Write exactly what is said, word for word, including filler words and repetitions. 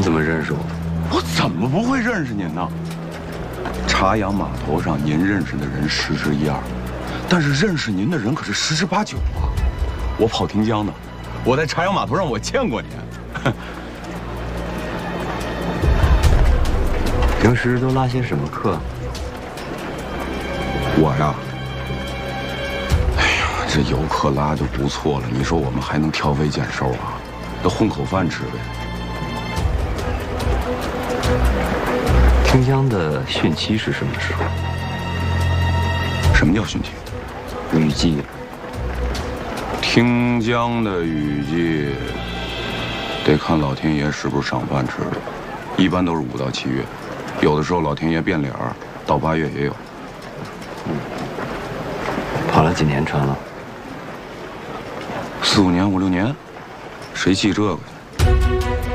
你怎么认识我？ 我怎么不会认识您呢？茶阳码头上您认识的人十之一二，但是认识您的人可是十之八九啊！我跑汀江的，我在茶阳码头上我见过您。 平时都拉些什么课？ 我呀，哎呀，这游客拉就不错了。你说我们还能挑肥拣瘦啊？得混口饭吃呗。 汀江的汛期是什么时候？ 什么叫汛期？ 雨季。 汀江的雨季得看老天爷是不是赏饭吃的，一般都是五到七月，有的时候老天爷变脸儿，到八月也有。 嗯，跑了几年船了？ 四五年、五六年，谁记这个去？